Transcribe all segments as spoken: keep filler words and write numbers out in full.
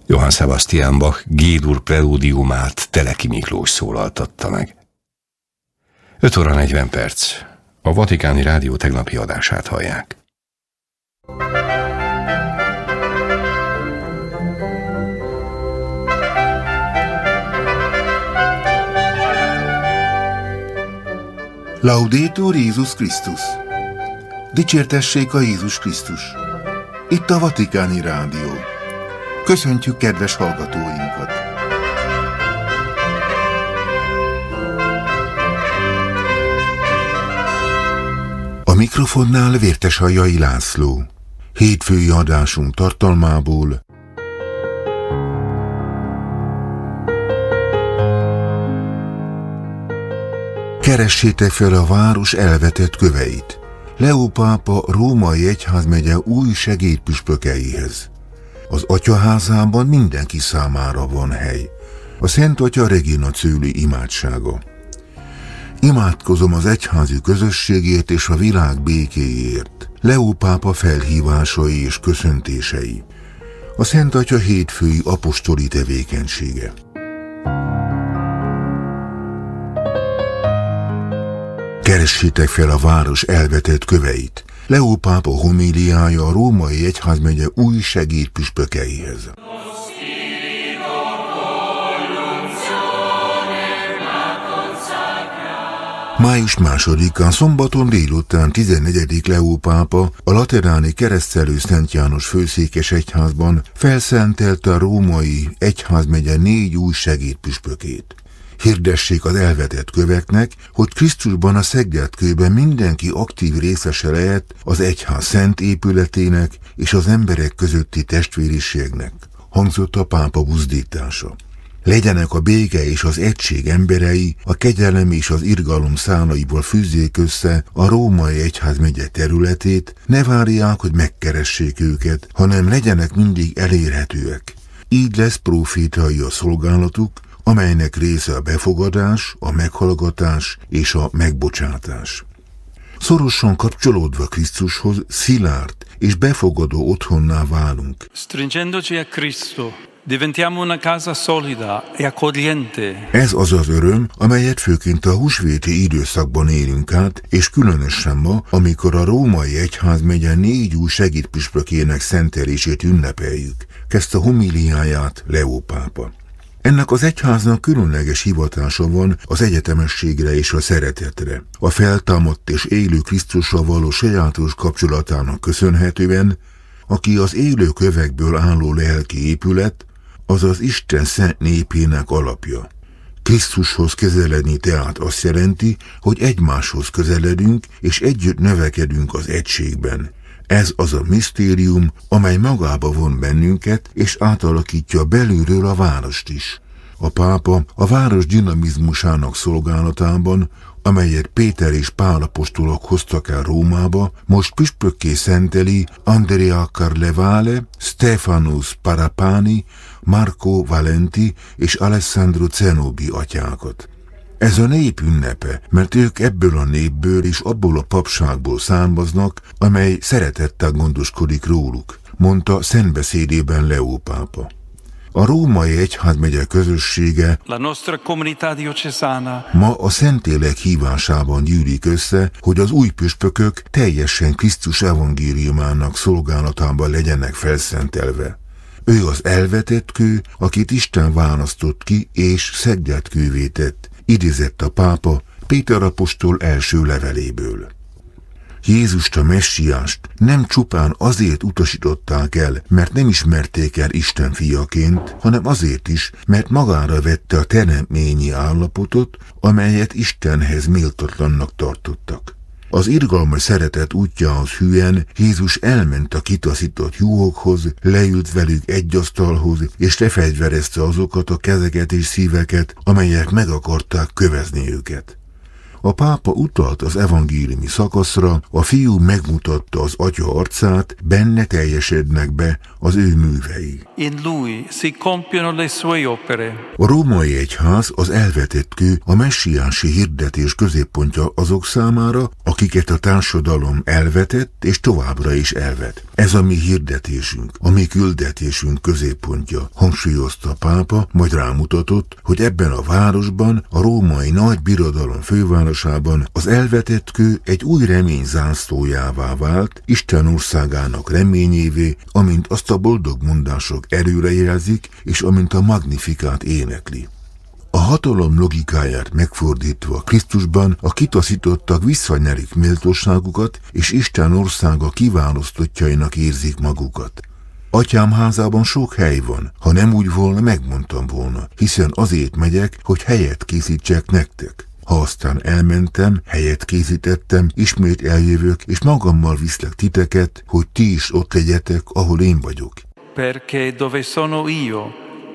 Johann Sebastian Bach G-dur prelúdiumát Teleki Miklós szólaltatta meg. öt óra negyven perc. A Vatikáni Rádió tegnapi adását hallják. Laudetur Jézus Krisztus! Dicsértessék a Jézus Krisztus! Itt a Vatikáni Rádió. Köszöntjük kedves hallgatóinkat! A mikrofonnál Vérteshaljai László. Hétfői adásunk tartalmából: keressétek fel a város elvetett köveit. Leó pápa római egyházmegye új segédpüspökeihez. Az atyaházában mindenki számára van hely. A Szent Atya Regina Coeli imádsága. Imádkozom az egyházi közösségért és a világ békéjért. Leó pápa felhívásai és köszöntései. A Szent Atya hétfői apostoli tevékenysége. Keressétek fel a város elvetett köveit. Leó pápa homíliája a római egyházmegye új segédpüspökeihez. május másodikán szombaton délután tizennegyedik Leó pápa a lateráni Keresztelő Szent János főszékes egyházban felszentelte a római egyházmegye négy új segédpüspökét. Hirdessék az elvetett köveknek, hogy Krisztusban a szegdeltkőben mindenki aktív részese lehet az egyház szent épületének és az emberek közötti testvériségnek, hangzott a pápa buzdítása. Legyenek a béke és az egység emberei, a kegyelem és az irgalom szálaiból fűzzék össze a római egyházmegye területét, ne várják, hogy megkeressék őket, hanem legyenek mindig elérhetőek. Így lesz profétai a szolgálatuk, amelynek része a befogadás, a meghallgatás és a megbocsátás. Szorosan kapcsolódva Krisztushoz szilárd és befogadó otthonná válunk. Stringendoci a Cristo, diventiamo una casa solida e accogliente. Ez az az öröm, amelyet főként a húsvéti időszakban élünk át, és különösen ma, amikor a római egyházmegye négy új segédpüspökének szentelését ünnepeljük, kezdte homíliáját Leó pápa. Ennek az egyháznak különleges hivatása van az egyetemességre és a szeretetre. A feltámadt és élő Krisztussal való sajátos kapcsolatának köszönhetően, aki az élő kövekből álló lelki épület, azaz Isten szent népének alapja. Krisztushoz közeledni tehát azt jelenti, hogy egymáshoz közeledünk és együtt növekedünk az egységben. Ez az a misztérium, amely magába von bennünket, és átalakítja belülről a várost is. A pápa a város dinamizmusának szolgálatában, amelyet Péter és Pál apostolok hoztak el Rómába, most püspökké szenteli Andrea Carlevale, Stefanus Parapani, Marco Valenti és Alessandro Zenobi atyákat. Ez a nép ünnepe, mert ők ebből a népből és abból a papságból származnak, amely szeretettel gondoskodik róluk, mondta szentbeszédében Leó pápa. A római egyházmegye közössége La nostra comunità diocesana ma a Szentlélek hívásában gyűlik össze, hogy az új püspökök teljesen Krisztus evangéliumának szolgálatában legyenek felszentelve. Ő az elvetett kő, akit Isten választott ki és szegdelt kővé tett, idézett a pápa Péter apostol első leveléből. Jézust, a messiást nem csupán azért utasították el, mert nem ismerték el Isten fiaként, hanem azért is, mert magára vette a teremtményi állapotot, amelyet Istenhez méltatlannak tartottak. Az irgalmas szeretet útjához hűen Jézus elment a kitaszított juhokhoz, leült velük egy asztalhoz, és lefegyverezte azokat a kezeket és szíveket, amelyek meg akarták kövezni őket. A pápa utalt az evangéliumi szakaszra, a fiú megmutatta az atya arcát, benne teljesednek be az ő művei. In lui si compiono le sue opere. A római egyház az elvetett kő, a messiánsi hirdetés középpontja azok számára, akiket a társadalom elvetett és továbbra is elvet. Ez a mi hirdetésünk, a mi küldetésünk középpontja, hangsúlyozta a pápa, majd rámutatott, hogy ebben a városban, a római nagy birodalom fővárosában az elvetett kő egy új remény zászlójává vált, Isten országának reményévé, amint azt a boldog mondások erőre jelzik, és amint a Magnifikát énekli. A hatalom logikáját megfordítva Krisztusban a kitaszítottak visszanyerik méltóságukat, és Isten országa kiválasztottjainak érzik magukat. Atyám házában sok hely van, ha nem úgy volna, megmondtam volna, hiszen azért megyek, hogy helyet készítsek nektek. Ha aztán elmentem, helyet készítettem, ismét eljövök, és magammal viszlek titeket, hogy ti is ott legyetek, ahol én vagyok. Perché dove sono io,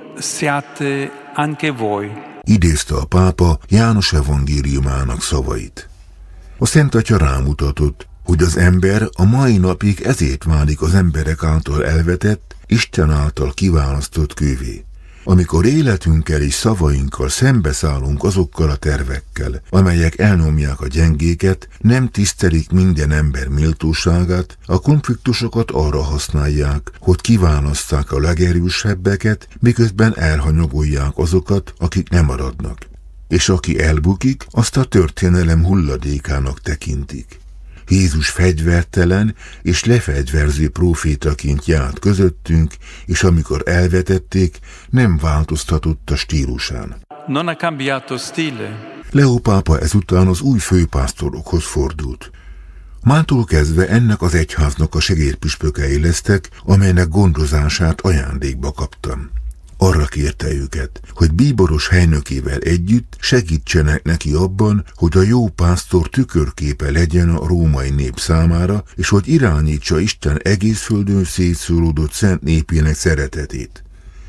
siate anche voi. Idézte a pápa János evangéliumának szavait. A Szent Atya rámutatott, hogy az ember a mai napig ezért válik az emberek által elvetett, Isten által kiválasztott kővé. Amikor életünkkel és szavainkkal szembeszállunk azokkal a tervekkel, amelyek elnyomják a gyengéket, nem tisztelik minden ember méltóságát, a konfliktusokat arra használják, hogy kiválasszák a legerősebbeket, miközben elhanyagolják azokat, akik nem maradnak. És aki elbukik, azt a történelem hulladékának tekintik. Jézus fegyvertelen és lefegyverző prófétaként járt közöttünk, és amikor elvetették, nem változtatott a stílusán. Non ha cambiato stile. Leó pápa ezután az új főpásztorokhoz fordult. Mától kezdve ennek az egyháznak a segédpüspökei lesztek, amelynek gondozását ajándékba kaptam. Arra kérte őket, hogy bíboros helynökével együtt segítsenek neki abban, hogy a jó pásztor tükörképe legyen a római nép számára, és hogy irányítsa Isten egész földön szétszóródott szent népének szeretetét.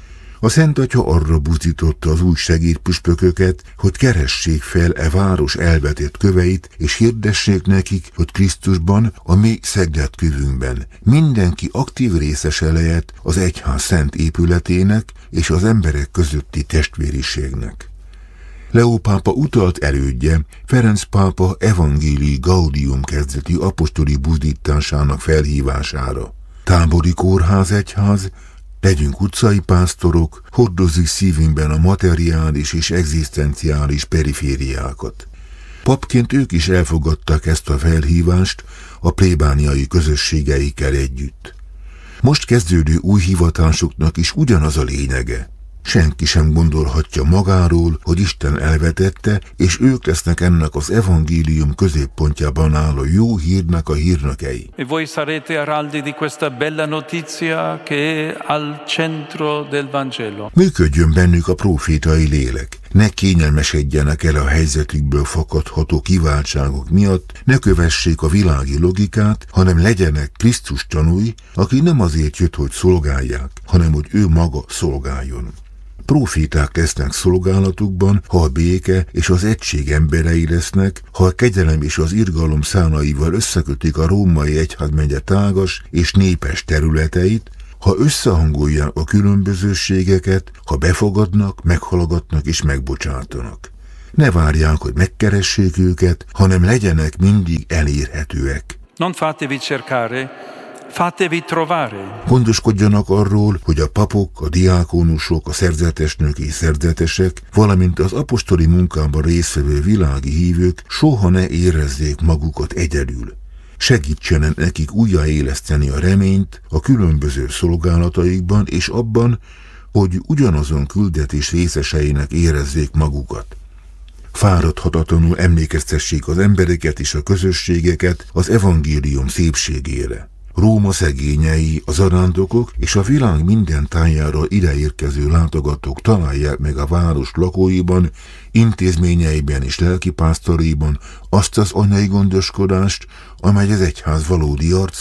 A Szent Atya arra buzdította az új segédpüspököket, hogy keressék fel e város elvetett köveit, és hirdessék nekik, hogy Krisztusban, a mi szeglet kövünkben mindenki aktív részese lehet az egyház szent épületének és az emberek közötti testvériségnek. Leó pápa utalt elődje, Ferenc pápa Evangelii Gaudium kezdeti apostoli buzdításának felhívására. Tábori kórház egyház, legyünk utcai pásztorok, hordozzuk szívünkben a materiális és egzisztenciális perifériákat. Papként ők is elfogadtak ezt a felhívást a plébániai közösségeikkel együtt. Most kezdődő új hivatásuknak is ugyanaz a lényege. Senki sem gondolhatja magáról, hogy Isten elvetette, és ők lesznek ennek az evangélium középpontjában álló jó hírnek a hírnökei. E voi sarete araldi di questa bella notizia che è al centro del Vangelo. Működjön bennük a prófétai lélek. Ne kényelmesedjenek el a helyzetükből fakadható kiváltságok miatt, ne kövessék a világi logikát, hanem legyenek Krisztus tanúi, aki nem azért jött, hogy szolgálják, hanem hogy ő maga szolgáljon. Próféták lesznek szolgálatukban, ha a béke és az egység emberei lesznek, ha a kegyelem és az irgalom szálaival összekötik a római egyházmegye tágas és népes területeit, ha összehangolják a különbözőségeket, ha befogadnak, meghallgatnak és megbocsátanak. Ne várják, hogy megkeressék őket, hanem legyenek mindig elérhetőek. Non fatevi cercare, fatevi trovare. Gondoskodjanak arról, hogy a papok, a diákonusok, a szerzetesnők és szerzetesek, valamint az apostoli munkában résztvevő világi hívők soha ne érezzék magukat egyedül. Segítsenek nekik újjáéleszteni a reményt a különböző szolgálataikban és abban, hogy ugyanazon küldetés részeseinek érezzék magukat. Fáradhatatlanul emlékeztessék az embereket és a közösségeket az evangélium szépségére. Róma szegényei, az arándokok és a világ minden tájáról ideérkező látogatók találják meg a város lakóiban, intézményeiben és lelkipásztoraiban azt az anyai gondoskodást, amely az egyház valódi arca,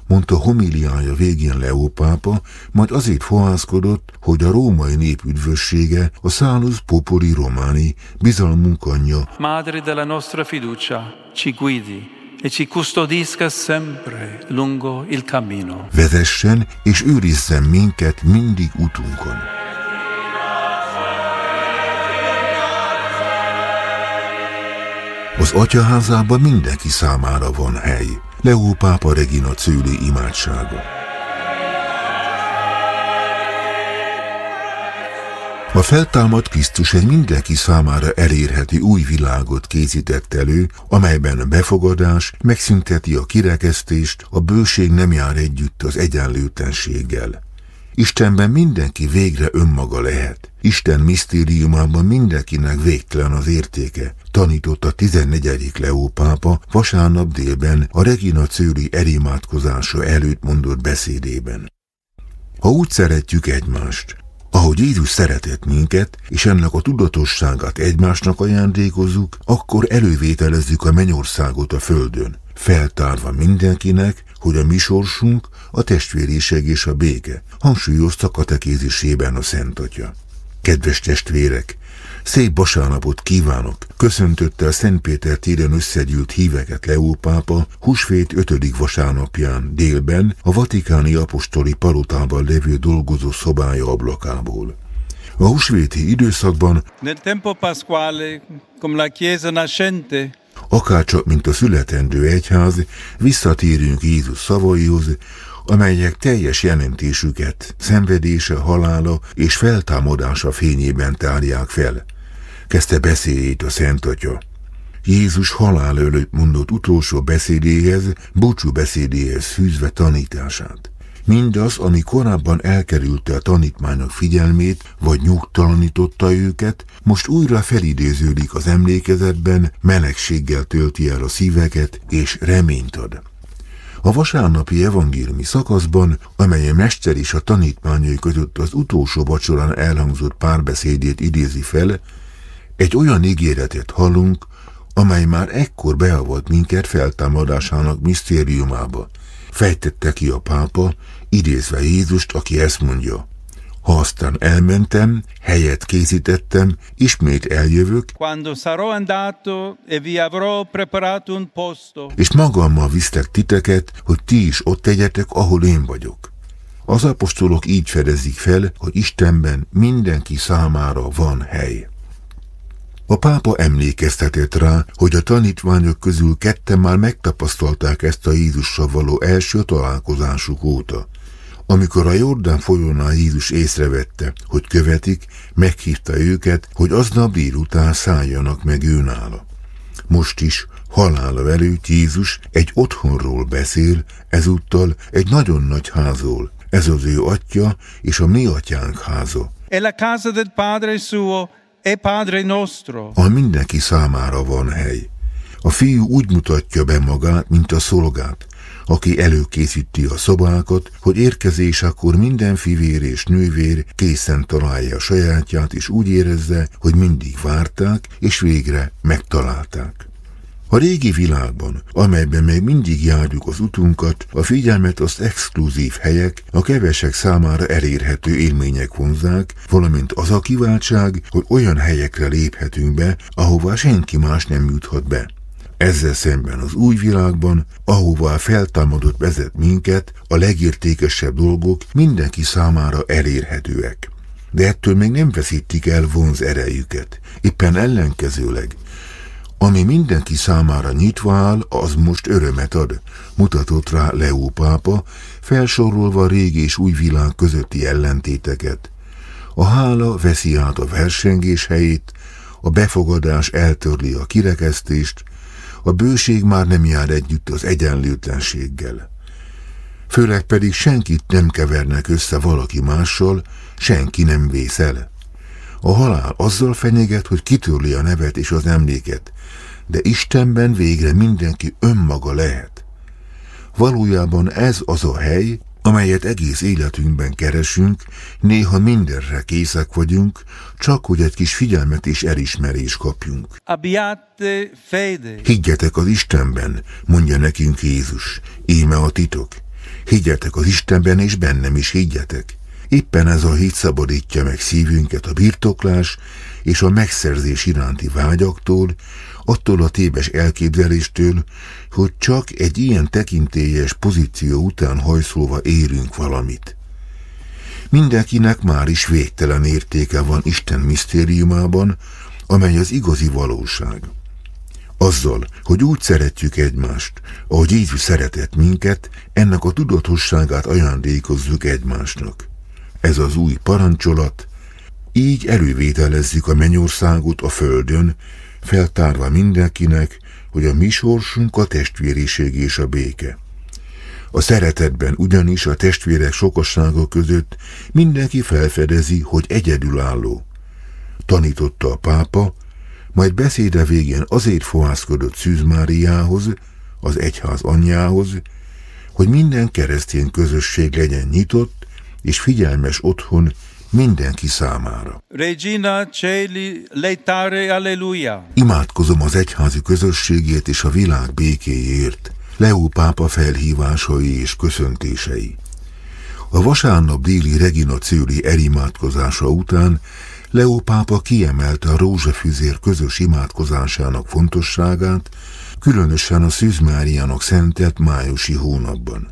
mondta homiliája végén Leó pápa, majd azért fohászkodott, hogy a római nép üdvössége, a Salus Populi Romani, bizalmunk anyja, Madre della nostra fiducia, ci guidi e ci custodisca sempre lungo il cammino. Vezessen és őrizzen minket mindig utunkon. Az atyaházában mindenki számára van hely. Leó pápa Regina Coeli imádsága. A feltámadt Krisztus egy mindenki számára elérhető új világot készített elő, amelyben a befogadás megszünteti a kirekesztést, a bőség nem jár együtt az egyenlőtlenséggel. Istenben mindenki végre önmaga lehet. Isten misztériumában mindenkinek végtelen az értéke, tanított a tizennegyedik Leó pápa vasárnap délben a Regina Coeli elimádkozása előtt mondott beszédében. Ha úgy szeretjük egymást, ahogy Jézus szeretett minket, és ennek a tudatosságát egymásnak ajándékozzuk, akkor elővételezzük a mennyországot a földön, feltárva mindenkinek, hogy a mi sorsunk a testvériség és a béke, hangsúlyozta katekézisében a Szent Atya. Kedves testvérek, szép vasárnapot kívánok! Köszöntötte a Szent Péter téren összegyűlt híveket Leó pápa húsvét ötödik vasárnapján délben a vatikáni apostoli palotában levő dolgozó szobája ablakából. A húsvéti időszakban, Nel tempo pasquale, come la Chiesa nascente, akárcsak mint a születendő egyház, visszatérünk Jézus szavaihoz, amelyek teljes jelentésüket szenvedése, halála és feltámadása fényében tárják fel. Kezdte beszédét a Szent Atya. Jézus halál előtt mondott utolsó beszédéhez, búcsú beszédéhez fűzve tanítását. Mindaz, ami korábban elkerülte a tanítmányok figyelmét, vagy nyugtalanította őket, most újra felidéződik az emlékezetben, melegséggel tölti el a szíveket, és reményt ad. A vasárnapi evangéliumi szakaszban, amely a mester és a tanítmányai között az utolsó vacsorán elhangzott párbeszédét idézi fel, egy olyan ígéretet hallunk, amely már ekkor beavat minket feltámadásának misztériumába. Fejtette ki a pápa, idézve Jézust, aki ezt mondja: ha aztán elmentem, helyet készítettem, ismét eljövök, quando sarò andato e vi avrò preparato un posto. És magammal visztek titeket, hogy ti is ott tegyetek, ahol én vagyok. Az apostolok így fedezik fel, hogy Istenben mindenki számára van hely. A pápa emlékeztetett rá, hogy a tanítványok közül ketten már megtapasztalták ezt a Jézussal való első találkozásuk óta. Amikor a Jordán folyónál Jézus észrevette, hogy követik, meghívta őket, hogy aznap délután szálljanak meg őnála. Most is, halála előtt Jézus egy otthonról beszél, ezúttal egy nagyon nagy házról. Ez az ő atya és a mi atyánk háza. E la casa del Padre suo e Padre nostro. A mindenki számára van hely. A fiú úgy mutatja be magát, mint a szolgát, aki előkészíti a szobákat, hogy érkezésekor minden fivér és nővér készen találja a sajátját, és úgy érezze, hogy mindig várták, és végre megtalálták. A régi világban, amelyben még mindig járjuk az utunkat, a figyelmet az exkluzív helyek, a kevesek számára elérhető élmények vonzák, valamint az a kiváltság, hogy olyan helyekre léphetünk be, ahová senki más nem juthat be. Ezzel szemben az új világban, ahová feltámadott vezet minket, a legértékesebb dolgok mindenki számára elérhetőek. De ettől még nem veszítik el vonz erejüket, éppen ellenkezőleg. Ami mindenki számára nyitva áll, az most örömet ad, mutatott rá Leó pápa, felsorolva a régi és új világ közötti ellentéteket. A hála veszi át a versengés helyét, a befogadás eltörli a kirekesztést, a bőség már nem jár együtt az egyenlőtlenséggel. Főleg pedig senkit nem kevernek össze valaki mással, senki nem vész el. A halál azzal fenyeget, hogy kitörli a nevet és az emléket, de Istenben végre mindenki önmaga lehet. Valójában ez az a hely, amelyet egész életünkben keresünk, néha mindenre készek vagyunk, csak hogy egy kis figyelmet és elismerést kapjunk. Abbiate fede. Higgyetek az Istenben, mondja nekünk Jézus, íme a titok. Higgyetek az Istenben, és bennem is higgyetek. Éppen ez a hit szabadítja meg szívünket a birtoklás és a megszerzés iránti vágyaktól, attól a téves elképzeléstől, hogy csak egy ilyen tekintélyes pozíció után hajszolva érünk valamit. Mindenkinek már is végtelen értéke van Isten misztériumában, amely az igazi valóság. Azzal, hogy úgy szeretjük egymást, ahogy Jézus szeretett minket, ennek a tudatosságát ajándékozzuk egymásnak. Ez az új parancsolat, így elővételezzük a mennyországot a földön, feltárva mindenkinek, hogy a mi sorsunk a testvériség és a béke. A szeretetben ugyanis a testvérek sokassága között mindenki felfedezi, hogy egyedülálló. Tanította a pápa, majd beszéde végén azért fohászkodott Szűz Máriához, az egyház anyjához, hogy minden keresztény közösség legyen nyitott és figyelmes otthon mindenki számára. Regina Celi leitare alleluia. Imádkozom az egyházi közösségért és a világ békéjért. Leó pápa felhívásai és köszöntései. A vasárnap déli Regina Coeli elimádkozása után Leó pápa kiemelte a rózsafüzér közös imádkozásának fontosságát, különösen a Szűz Máriának szentelt májusi hónapban.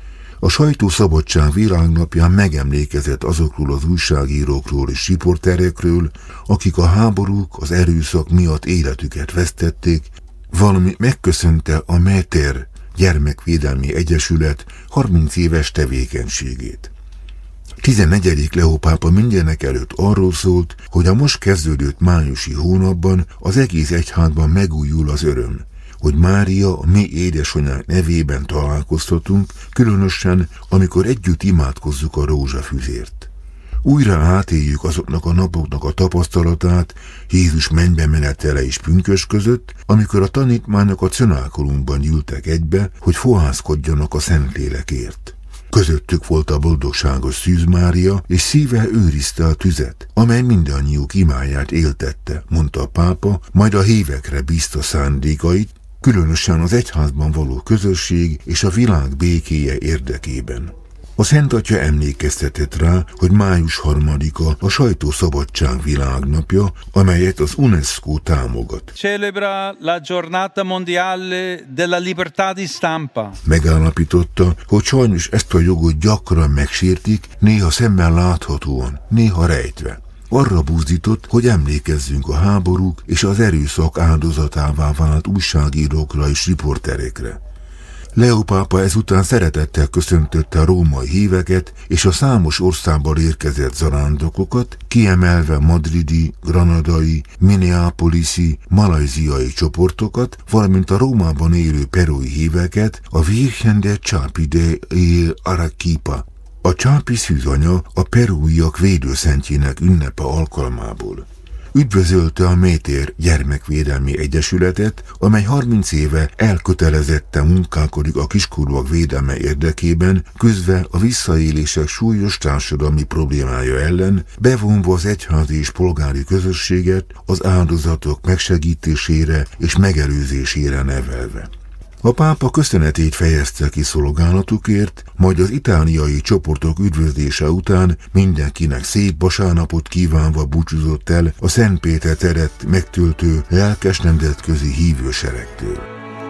A sajtószabadság világnapján megemlékezett azokról az újságírókról és riporterekről, akik a háborúk, az erőszak miatt életüket vesztették, valamint megköszönte a Méter Gyermekvédelmi Egyesület harminc éves tevékenységét. tizennegyedik Leó pápa mindenek előtt arról szólt, hogy a most kezdődött májusi hónapban az egész egyházban megújul az öröm, hogy Mária, a mi édesanyánk nevében találkoztatunk, különösen, amikor együtt imádkozzuk a rózsafüzért. Újra átéljük azoknak a napoknak a tapasztalatát Jézus mennybe menetele és pünkösd között, amikor a tanítványok a Cönálkolumban gyűltek egybe, hogy fohászkodjanak a Szentlélekért. Közöttük volt a boldogságos Szűz Mária, és szíve őrizte a tüzet, amely mindannyiuk imáját éltette, mondta a pápa, majd a hívekre bízta szándékait, különösen az egyházban való közösség és a világ békéje érdekében. A Szent Atya emlékeztetett rá, hogy május harmadika a sajtószabadság világnapja, amelyet az UNESCO támogat. Celebra la giornata mondiale della libertà di stampa. Megállapította, hogy sajnos ezt a jogot gyakran megsértik, néha szemmel láthatóan, néha rejtve. Arra buzdított, hogy emlékezzünk a háborúk és az erőszak áldozatává vált újságírókra és riporterekre. Leó pápa ezután szeretettel köszöntötte a római híveket és a számos országból érkezett zarándokokat, kiemelve madridi, granadai, minneapolisi, malajziai csoportokat, valamint a Rómában élő perui híveket, a Virgen de Chapi de Arequipa, a Csápi szűzanya a perúiak védőszentjének ünnepe alkalmából. Üdvözölte a Méter Gyermekvédelmi Egyesületet, amely harminc éve elkötelezetten munkálkodik a kiskorúak védelme érdekében, közve a visszaélések súlyos társadalmi problémája ellen, bevonva az egyházi és polgári közösséget az áldozatok megsegítésére és megelőzésére nevelve. A pápa köszönetét fejezte ki szolgálatukért, majd az itáliai csoportok üdvözlése után mindenkinek szép vasárnapot kívánva búcsúzott el a Szent Péter teret megtöltő lelkes nemzetközi hívőseregtől.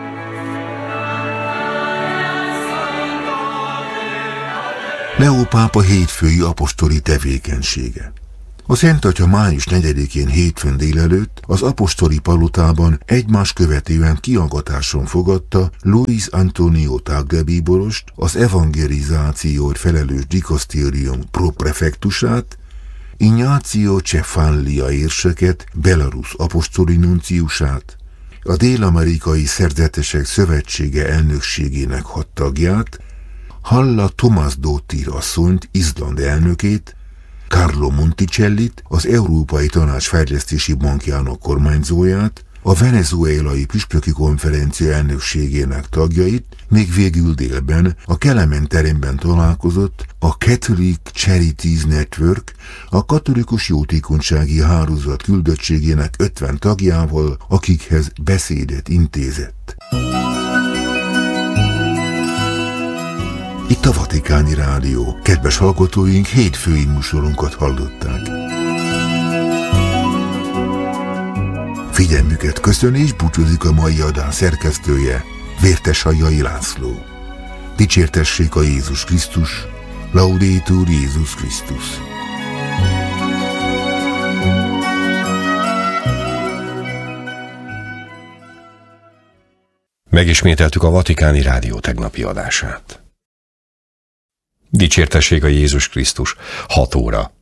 Leó pápa hétfői apostoli tevékenysége. A Szent Atya május negyedikén hétfőn délelőtt az apostoli palotában egymás követően kiallgatáson fogadta Luis Antonio Tagle bíborost, az evangelizációt felelős dikasztérium proprefektusát, Ignácio Cefallia érseket, Belarus apostoli nunciusát, a Dél-Amerikai Szerzetesek Szövetsége elnökségének hat tagját, Halla Tomasdóttir asszonyt, Izland elnökét, Carlo Monticellit, az Európai Tanács Fejlesztési Bankjának kormányzóját, a venezuelai püspöki konferencia elnökségének tagjait, még végül délben a Kelemen teremben találkozott a Catholic Charities Network, a katolikus jótékonysági hálózat küldöttségének ötven tagjával, akikhez beszédet intézett. Itt a Vatikáni Rádió. Kedves hallgatóink, hétfői műsorunkat hallották. Figyelmüket köszöni és búcsúzik a mai adás szerkesztője, Vértesajjai László. Dicsértessék a Jézus Krisztus, Laudetur Jézus Krisztus. Megismételtük a Vatikáni Rádió tegnapi adását. Dicsértessék a Jézus Krisztus, hat óra.